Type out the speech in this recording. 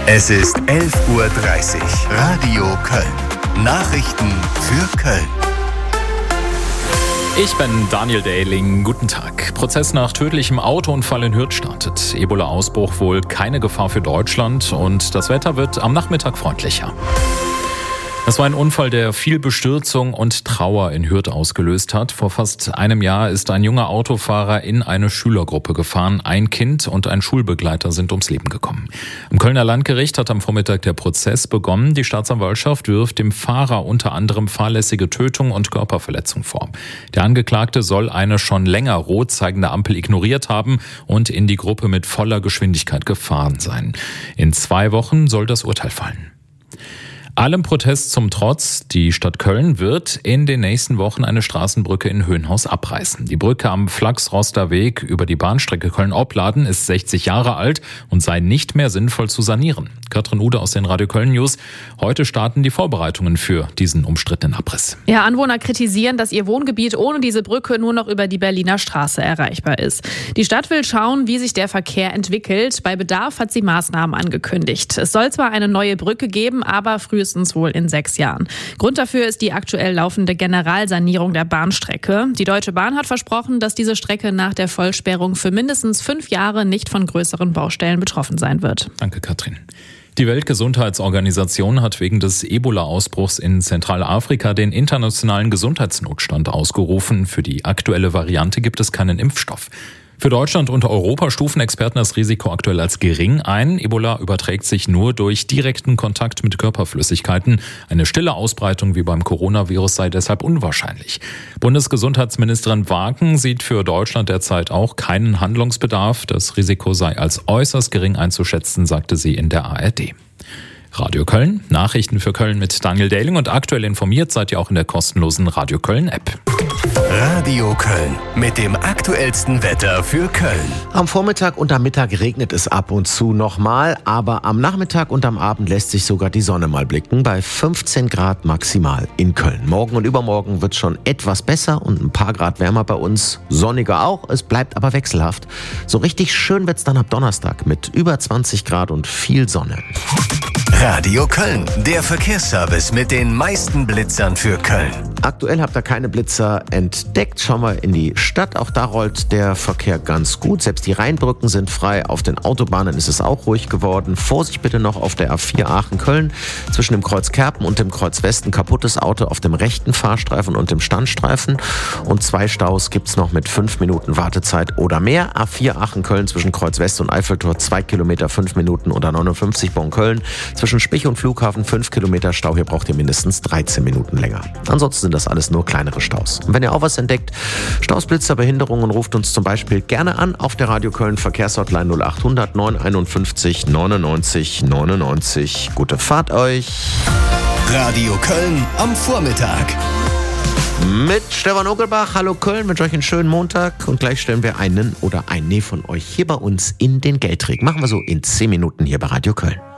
Es ist 11:30 Uhr. Radio Köln. Nachrichten für Köln. Ich bin Daniel Dehling. Guten Tag. Prozess nach tödlichem Autounfall in Hürth startet. Ebola-Ausbruch wohl keine Gefahr für Deutschland und das Wetter wird am Nachmittag freundlicher. Es war ein Unfall, der viel Bestürzung und Trauer in Hürth ausgelöst hat. Vor fast einem Jahr ist ein junger Autofahrer in eine Schülergruppe gefahren. Ein Kind und ein Schulbegleiter sind ums Leben gekommen. Am Kölner Landgericht hat am Vormittag der Prozess begonnen. Die Staatsanwaltschaft wirft dem Fahrer unter anderem fahrlässige Tötung und Körperverletzung vor. Der Angeklagte soll eine schon länger rot zeigende Ampel ignoriert haben und in die Gruppe mit voller Geschwindigkeit gefahren sein. In 2 Wochen soll das Urteil fallen. Allem Protest zum Trotz, die Stadt Köln wird in den nächsten Wochen eine Straßenbrücke in Höhenhaus abreißen. Die Brücke am Flachsroster Weg über die Bahnstrecke Köln-Opladen ist 60 Jahre alt und sei nicht mehr sinnvoll zu sanieren. Katrin Ude aus den Radio Köln News. Heute starten die Vorbereitungen für diesen umstrittenen Abriss. Ja, Anwohner kritisieren, dass ihr Wohngebiet ohne diese Brücke nur noch über die Berliner Straße erreichbar ist. Die Stadt will schauen, wie sich der Verkehr entwickelt. Bei Bedarf hat sie Maßnahmen angekündigt. Es soll zwar eine neue Brücke geben, aber frühestens wohl in 6 Jahren. Grund dafür ist die aktuell laufende Generalsanierung der Bahnstrecke. Die Deutsche Bahn hat versprochen, dass diese Strecke nach der Vollsperrung für mindestens 5 Jahre nicht von größeren Baustellen betroffen sein wird. Danke, Katrin. Die Weltgesundheitsorganisation hat wegen des Ebola-Ausbruchs in Zentralafrika den internationalen Gesundheitsnotstand ausgerufen. Für die aktuelle Variante gibt es keinen Impfstoff. Für Deutschland und Europa stufen Experten das Risiko aktuell als gering ein. Ebola überträgt sich nur durch direkten Kontakt mit Körperflüssigkeiten. Eine stille Ausbreitung wie beim Coronavirus sei deshalb unwahrscheinlich. Bundesgesundheitsministerin Wagen sieht für Deutschland derzeit auch keinen Handlungsbedarf. Das Risiko sei als äußerst gering einzuschätzen, sagte sie in der ARD. Radio Köln, Nachrichten für Köln mit Daniel Dehling und aktuell informiert seid ihr auch in der kostenlosen Radio Köln App. Radio Köln mit dem aktuellsten Wetter für Köln. Am Vormittag und am Mittag regnet es ab und zu nochmal, aber am Nachmittag und am Abend lässt sich sogar die Sonne mal blicken, bei 15 Grad maximal in Köln. Morgen und übermorgen wird es schon etwas besser und ein paar Grad wärmer bei uns, sonniger auch, es bleibt aber wechselhaft. So richtig schön wird es dann ab Donnerstag mit über 20 Grad und viel Sonne. Radio Köln, der Verkehrsservice mit den meisten Blitzern für Köln. Aktuell habt ihr keine Blitzer entdeckt. Schauen wir in die Stadt. Auch da rollt der Verkehr ganz gut. Selbst die Rheinbrücken sind frei. Auf den Autobahnen ist es auch ruhig geworden. Vorsicht bitte noch auf der A4 Aachen-Köln. Zwischen dem Kreuz Kerpen und dem Kreuz Westen kaputtes Auto auf dem rechten Fahrstreifen und dem Standstreifen. Und 2 Staus gibt's noch mit 5 Minuten Wartezeit oder mehr. A4 Aachen-Köln zwischen Kreuz West und Eiffeltor 2 Kilometer 5 Minuten oder 59 Bonn-Köln. Zwischen Spich und Flughafen 5 Kilometer Stau. Hier braucht ihr mindestens 13 Minuten länger. Ansonsten sind das alles nur kleinere Staus. Und wenn ihr auch was entdeckt, Staus, Blitzer, Behinderungen, ruft uns zum Beispiel gerne an auf der Radio Köln Verkehrshotline 0800 951 99 99. Gute Fahrt euch. Radio Köln am Vormittag. Mit Stefan Ogelbach. Hallo Köln, wünsche euch einen schönen Montag und gleich stellen wir einen oder eine von euch hier bei uns in den Geldträg. Machen wir so in 10 Minuten hier bei Radio Köln.